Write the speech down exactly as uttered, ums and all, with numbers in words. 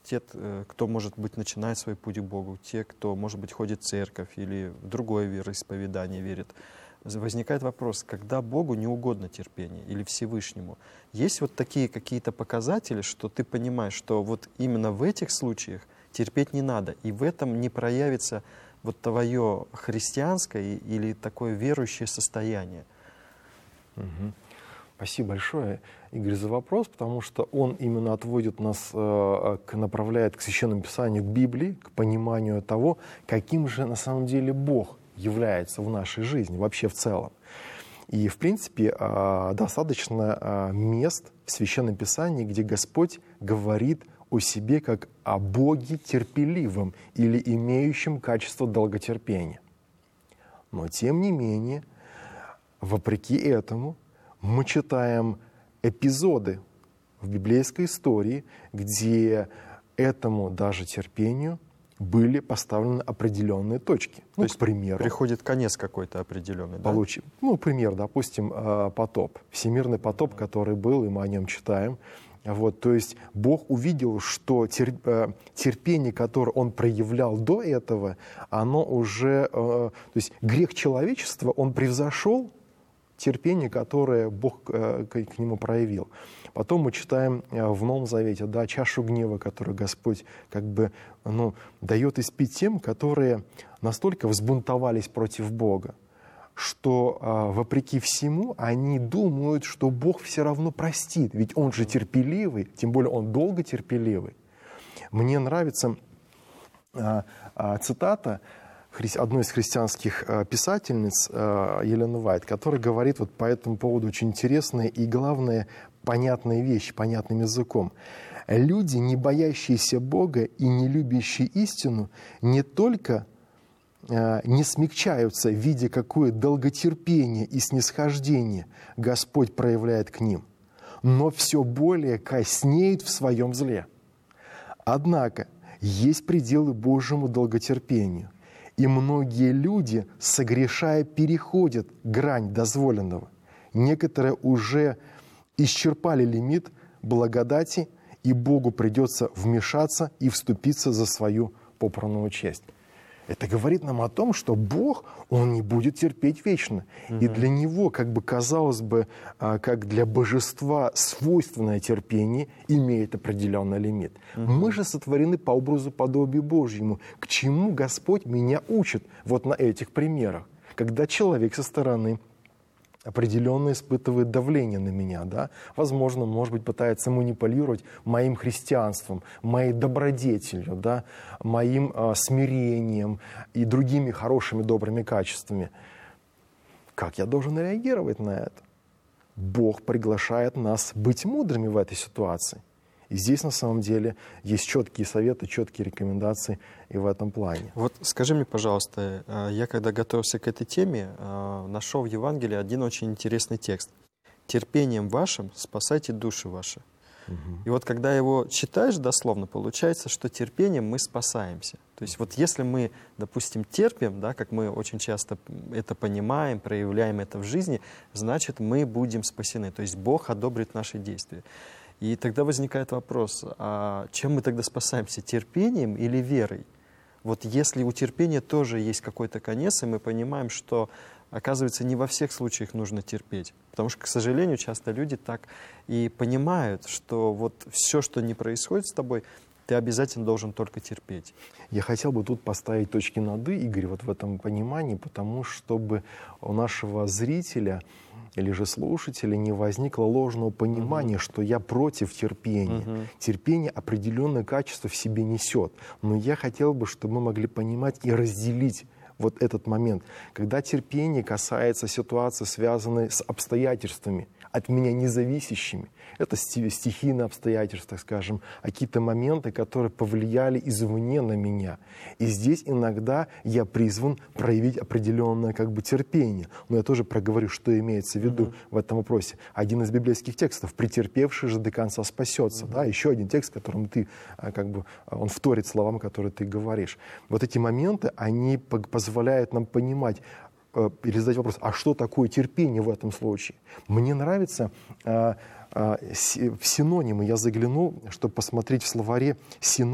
те, кто, может быть, начинает свой путь к Богу, те, кто, может быть, ходит в церковь или в другое вероисповедание верит, возникает вопрос, когда Богу не угодно терпение или Всевышнему. Есть вот такие какие-то показатели, что ты понимаешь, что вот именно в этих случаях терпеть не надо, и в этом не проявится вот твое христианское или такое верующее состояние. Угу. Спасибо большое, Игорь, за вопрос, потому что он именно отводит нас, э, к, направляет к Священному Писанию, к Библии, к пониманию того, каким же на самом деле Бог является в нашей жизни, вообще в целом. И, в принципе, э, достаточно э, мест в Священном Писании, где Господь говорит о себе как о Боге терпеливом или имеющем качество долготерпения. Но, тем не менее, вопреки этому, мы читаем эпизоды в библейской истории, где этому даже терпению были поставлены определенные точки. То Ну, есть, к примеру, приходит конец какой-то определенный, да? Получим. Ну, пример, допустим, потоп. Всемирный потоп, который был, и мы о нем читаем. Вот, то есть Бог увидел, что терпение, которое Он проявлял до этого, оно уже... То есть грех человечества, он превзошел терпение, которое Бог к нему проявил. Потом мы читаем в Новом Завете, да, чашу гнева, которую Господь как бы, ну, дает испить тем, которые настолько взбунтовались против Бога, что, вопреки всему, они думают, что Бог все равно простит, ведь Он же терпеливый, тем более Он долго терпеливый. Мне нравится цитата одной из христианских писательниц, Елены Уайт, которая говорит вот по этому поводу очень интересные и, главное, понятные вещи, понятным языком. Люди, не боящиеся Бога и не любящие истину, не только не смягчаются, видя, какое долготерпение и снисхождение Господь проявляет к ним, но все более коснеют в своем зле. Однако есть пределы Божьему долготерпению, и многие люди, согрешая, переходят грань дозволенного. Некоторые уже исчерпали лимит благодати, и Богу придется вмешаться и вступиться за свою попранную честь. Это говорит нам о том, что Бог, Он не будет терпеть вечно. Mm-hmm. И для Него, как бы казалось бы, как для божества свойственное терпение, имеет определенный лимит. Mm-hmm. Мы же сотворены по образу подобию Божьему. К чему Господь меня учит вот на этих примерах? Когда человек со стороны определенно испытывает давление на меня, да? Возможно, может быть, пытается манипулировать моим христианством, моей добродетелью, да? Моим э, смирением и другими хорошими, добрыми качествами. Как я должен реагировать на это? Бог приглашает нас быть мудрыми в этой ситуации. И здесь, на самом деле, есть четкие советы, четкие рекомендации и в этом плане. Вот скажи мне, пожалуйста, я когда готовился к этой теме, нашел в Евангелии один очень интересный текст. «Терпением вашим спасайте души ваши». Угу. И вот когда его читаешь дословно, получается, что терпением мы спасаемся. То есть вот если мы, допустим, терпим, да, как мы очень часто это понимаем, проявляем это в жизни, значит, мы будем спасены. То есть Бог одобрит наши действия. И тогда возникает вопрос, а чем мы тогда спасаемся, терпением или верой? Вот если у терпения тоже есть какой-то конец, и мы понимаем, что, оказывается, не во всех случаях нужно терпеть. Потому что, к сожалению, часто люди так и понимают, что вот все, что не происходит с тобой, ты обязательно должен только терпеть. Я хотел бы тут поставить точки над «и», Игорь, вот в этом понимании, потому чтобы у нашего зрителя или же слушателя не возникло ложного понимания, uh-huh. что я против терпения. Uh-huh. Терпение определенное качество в себе несет. Но я хотел бы, чтобы мы могли понимать и разделить вот этот момент. Когда терпение касается ситуации, связанной с обстоятельствами, от меня независящими, это стихийные обстоятельства, скажем, а какие-то моменты, которые повлияли извне на меня. И здесь иногда я призван проявить определенное как бы терпение. Но я тоже проговорю, что имеется в виду mm-hmm. в этом вопросе. Один из библейских текстов: «Претерпевший же до конца спасется». Mm-hmm. Да? Еще один текст, которым ты, как бы, он вторит словам, которые ты говоришь. Вот эти моменты, они позволяют нам понимать, или задать вопрос, а что такое терпение в этом случае? Мне нравится а, а, в синонимы, я заглянул, чтобы посмотреть в словаре синонимы.